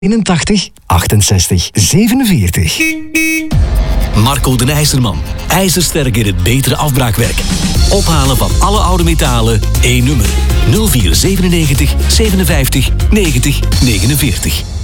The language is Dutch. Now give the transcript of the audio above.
81 68 47. Marco de IJzerman. IJzersterk in het betere afbraakwerk. Ophalen van alle oude metalen. 1 nummer. 0497 57 90 49.